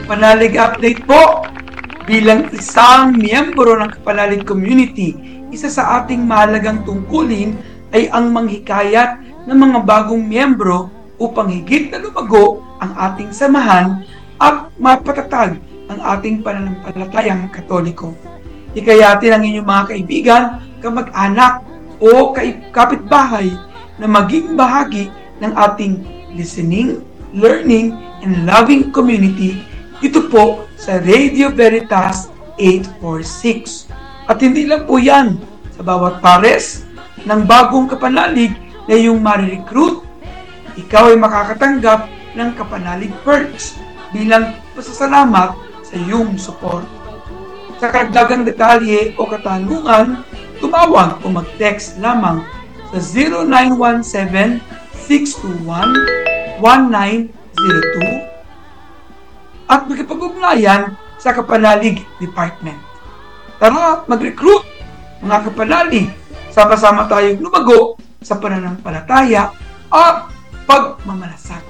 Kapanalig update po! Bilang isang miyembro ng Kapanalig Community, isa sa ating mahalagang tungkulin ay ang manghikayat ng mga bagong miyembro upang higit na lumago ang ating samahan at mapatatag ang ating pananampalatayang Katoliko. Hikayatin ang inyong mga kaibigan, kamag-anak o kapitbahay na maging bahagi ng ating listening, learning, and loving community dito po sa Radio Veritas 846. At hindi lang po yan, sa bawat pares ng bagong kapanalig na iyong marirecruit, ikaw ay makakatanggap ng kapanalig perks bilang pasasalamat sa iyong support. Sa karagdagang detalye o katanungan, tumawag o mag-text lamang sa 0917-621-1902 at makipag-ugnayan sa Kapanalig Department. Tara, mag-recruit, mga kapanalig. Sama-sama tayong lumago sa pananampalataya at pagmamalasakit.